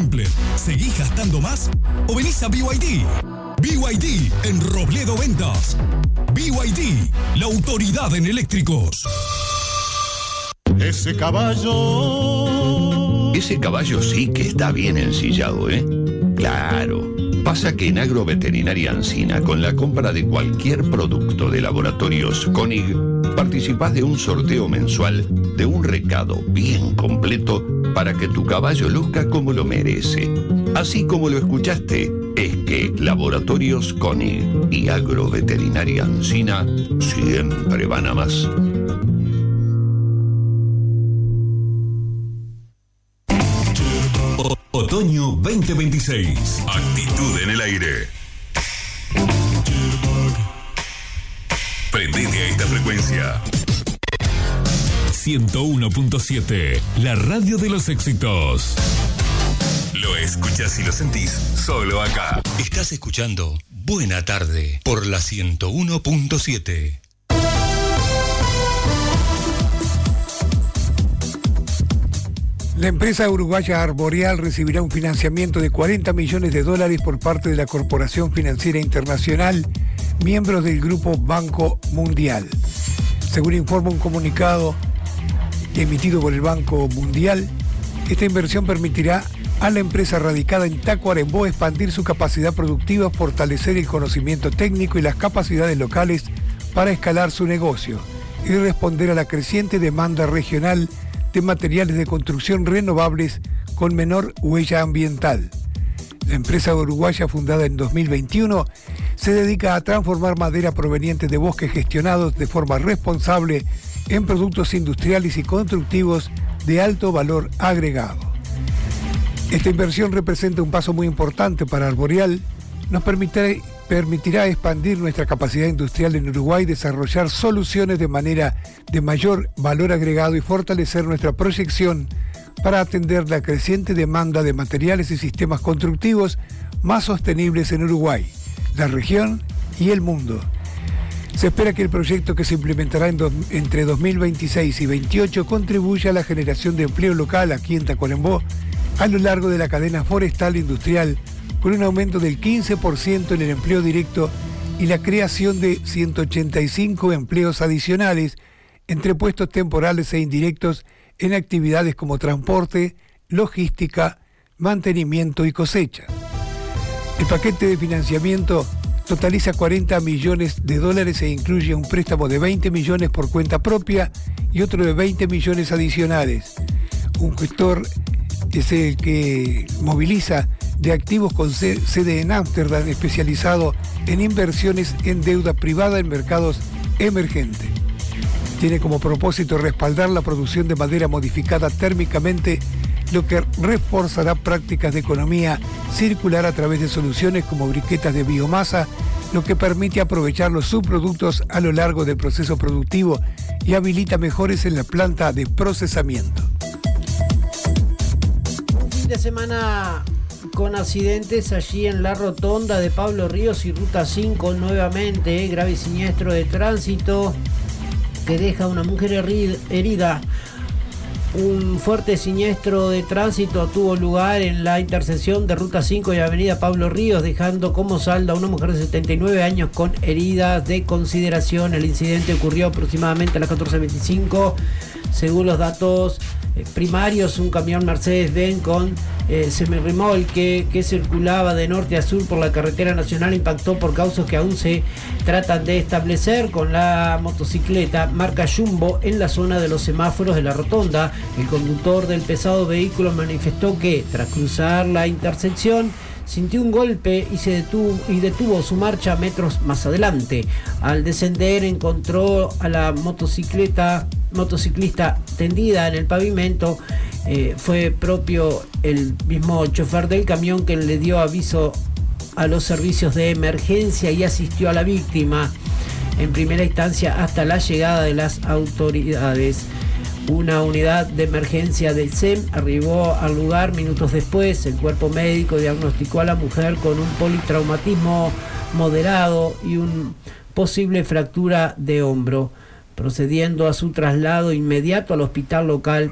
simple. ¿Seguís gastando más? ¿O venís a BYD? BYD en Robledo Ventas. BYD, la autoridad en eléctricos. Ese caballo sí que está bien ensillado, ¿eh? Claro. Pasa que en Agroveterinaria Ancina, con la compra de cualquier producto de Laboratorios Koenig, participás de un sorteo mensual de un recado bien completo para que tu caballo luzca como lo merece. Así como lo escuchaste, es que Laboratorios Koenig y Agroveterinaria Ancina siempre van a más. Otoño 2026. Actitud en el aire. Prendete a esta frecuencia. 101.7, la radio de los éxitos. Lo escuchas y lo sentís solo acá. Estás escuchando Buena Tarde por la 101.7. La empresa uruguaya Arboreal recibirá un financiamiento de $40 millones por parte de la Corporación Financiera Internacional, miembros del Grupo Banco Mundial. Según informa un comunicado emitido por el Banco Mundial, esta inversión permitirá a la empresa radicada en Tacuarembó expandir su capacidad productiva, fortalecer el conocimiento técnico y las capacidades locales para escalar su negocio y responder a la creciente demanda regional de materiales de construcción renovables con menor huella ambiental. La empresa uruguaya, fundada en 2021, se dedica a transformar madera proveniente de bosques gestionados de forma responsable en productos industriales y constructivos de alto valor agregado. Esta inversión representa un paso muy importante para Arboreal. Nos permitirá expandir nuestra capacidad industrial en Uruguay, desarrollar soluciones de mayor valor agregado y fortalecer nuestra proyección para atender la creciente demanda de materiales y sistemas constructivos más sostenibles en Uruguay, la región y el mundo. Se espera que el proyecto, que se implementará entre 2026 y 2028, contribuya a la generación de empleo local aquí en Tacuarembó a lo largo de la cadena forestal industrial, con un aumento del 15% en el empleo directo y la creación de 185 empleos adicionales entre puestos temporales e indirectos en actividades como transporte, logística, mantenimiento y cosecha. El paquete de financiamiento totaliza $40 millones e incluye un préstamo de 20 millones por cuenta propia y otro de 20 millones adicionales. Un gestor es el que moviliza de activos con sede en Ámsterdam, especializado en inversiones en deuda privada en mercados emergentes. Tiene como propósito respaldar la producción de madera modificada térmicamente, lo que reforzará prácticas de economía circular a través de soluciones como briquetas de biomasa, lo que permite aprovechar los subproductos a lo largo del proceso productivo y habilita mejoras en la planta de procesamiento. Un fin de semana con accidentes allí en la rotonda de Pablo Ríos y Ruta 5 nuevamente, grave siniestro de tránsito que deja a una mujer herida. Un fuerte siniestro de tránsito tuvo lugar en la intersección de Ruta 5 y Avenida Pablo Ríos, dejando como saldo a una mujer de 79 años con heridas de consideración. El incidente ocurrió aproximadamente a las 14:25. Según los datos primarios, un camión Mercedes-Benz con semirremolque que circulaba de norte a sur por la carretera nacional impactó por causas que aún se tratan de establecer con la motocicleta marca Jumbo en la zona de los semáforos de la rotonda. El conductor del pesado vehículo manifestó que tras cruzar la intersección sintió un golpe y detuvo su marcha metros más adelante. Al descender encontró a la motociclista tendida en el pavimento. Fue propio el mismo chofer del camión que le dio aviso a los servicios de emergencia y asistió a la víctima en primera instancia hasta la llegada de las autoridades. Una unidad de emergencia del SEM arribó al lugar minutos después. El cuerpo médico diagnosticó a la mujer con un politraumatismo moderado y una posible fractura de hombro, procediendo a su traslado inmediato al hospital local